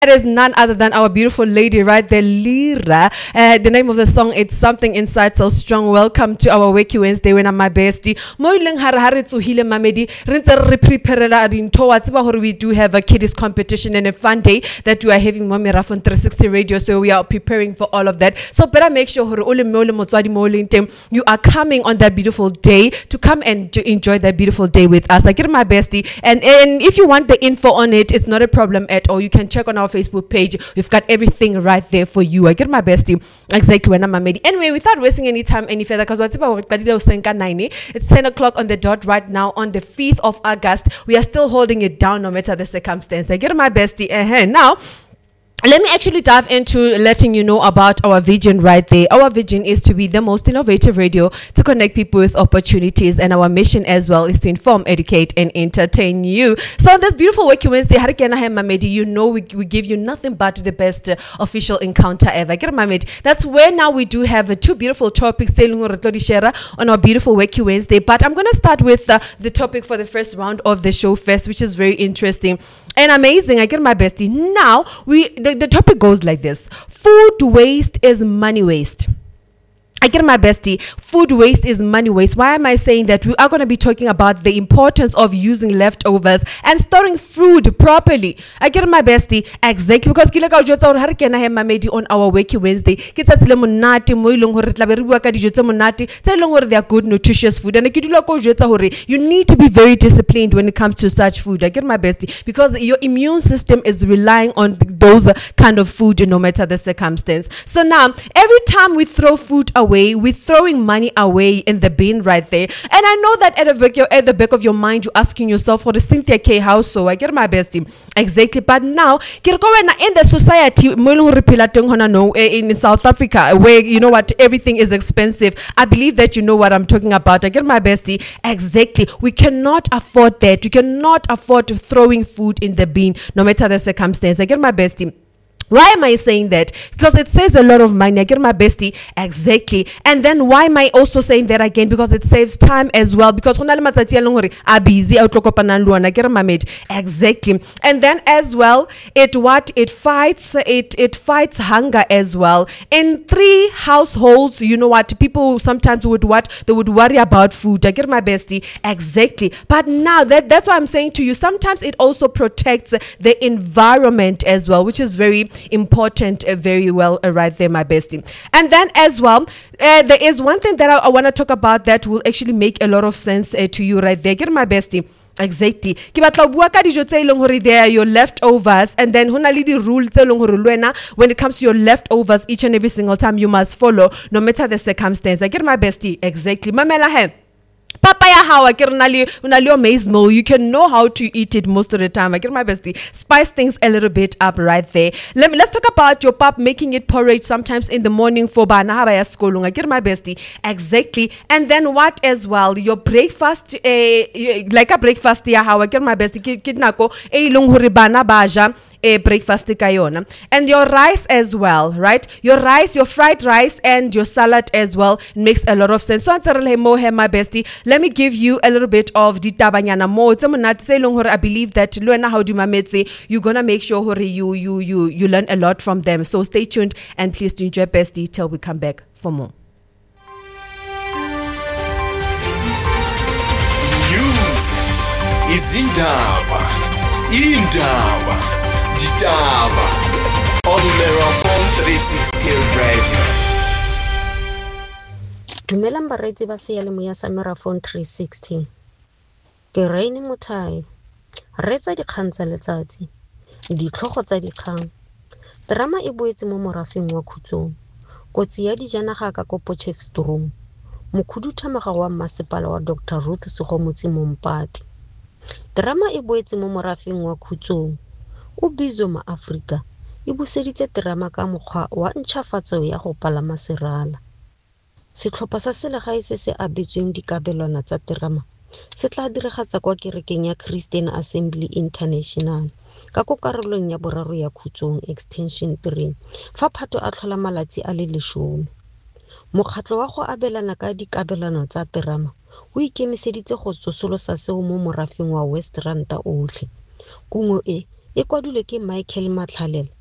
It is none other than our beautiful lady right there, Lira. The name of the song, it's Something Inside So Strong. Welcome to our Wakey Wednesday when I'm my bestie. We do have a kiddies competition and a fun day that we are having Mommy Raf on 360 Radio. So we are preparing for all of that. So better make sure you are coming on that beautiful day to come and to enjoy that beautiful day with us. I get my bestie. And if you want the info on it, it's not a problem at all. You can check on our Facebook page. We've got everything right there for you. I get my bestie exactly when I'm a made. Anyway, without wasting any time any further, because it's 10 o'clock on the dot right now on the 5th of August. We are still holding it down no matter the circumstance. I get my bestie. Now, let me actually dive into letting you know about our vision right there. Our vision is to be the most innovative radio to connect people with opportunities, and our mission as well is to inform, educate, and entertain you. So on this beautiful Wakey Wednesday, you know we give you nothing but the best official encounter ever. That's where now we do have two beautiful topics on our beautiful Wakey Wednesday. But I'm going to start with the topic for the first round of the show first, which is very interesting and amazing. I get my bestie. Now, the topic goes like this. Food waste is money waste. I get my bestie. Food waste is money waste. Why am I saying that? We are going to be talking about the importance of using leftovers and storing food properly. I get my bestie. Exactly. Because on our Wakey Wednesday, they are good, nutritious food. And you need to be very disciplined when it comes to such food. I get my bestie. Because your immune system is relying on those kind of food no matter the circumstance. So now, every time we throw food away, we're throwing money away in the bin right there. And I know that at the back of your mind, you're asking yourself, for the Cynthia K house, so I get my bestie. Exactly. But now, in the society, in South Africa, where, you know what, everything is expensive. I believe that you know what I'm talking about. I get my bestie. Exactly. We cannot afford that. We cannot afford throwing food in the bin, no matter the circumstance. I get my bestie. Why am I saying that? Because it saves a lot of money. I get my bestie. Exactly. And then why am I also saying that again? Because it saves time as well. Because I busy I get my mate. Exactly. And then as well, it fights hunger as well. In 3 households, you know what, people sometimes would worry about food. I get my bestie. Exactly. But now that's what I'm saying to you. Sometimes it also protects the environment as well, which is very important, very well right there, my bestie. And then as well, there is one thing that I want to talk about that will actually make a lot of sense to you right there. Get my bestie. Exactly. They are your leftovers, and then the rule when it comes to your leftovers, each and every single time you must follow, no matter the circumstance. I get my bestie. Exactly. Mamela Papaya how I get maize meal. You can know how to eat it most of the time. I get my bestie. Spice things a little bit up right there. Let's talk about your pap making it porridge sometimes in the morning for banahaba school. I get my bestie. Exactly. And then what as well? Your breakfast, like a breakfast here. How I get my bestie. Kidnako bana baja breakfast kayona. And your rice as well, right? Your rice, your fried rice, and your salad as well. It makes a lot of sense. So my bestie. Let me give you a little bit of ditabanyana more. I believe that you're gonna make sure you learn a lot from them. So stay tuned and please do enjoy bestie till we come back for more. News is indaba ditaba on Meraphone 360 Radio. Dumelang baretsi ba seyalemoya sa Meraphone 360. Ke Rainy Muthai. Retsa dikgang tsa letsatsi. Ditlhogo tsa dikgang. Drama e boetse mo morafeng wa Khutsong. Kotsi ya dijanaga ka ko Potchefstroom. Mokhuduthamaga wa masepala wa Dr. Ruth Segomotsi Mompati. Drama e boetse mo morafeng wa Khutsong. O bizo ma Afrika. E buseditse drama ka mokgwa wa ntšhafatso ya go palama serala. Setlhopha sa selegae se se abetsweng dikabelwana tsa terama se tla diragatsa kwa kerekeng ya Christian Assembly International ka ko karolong ya boraro ya Khutsong Extension 3 fa Phato a tlhola malatsi a le 10. Mokgatlo wa go abelana ka dikabelano tsa terama o ikemiseditse go tsosolosa seo mo morafeng wa West Rand otlhe. Kungo e e kwadilwe ke Michael Matlhalela.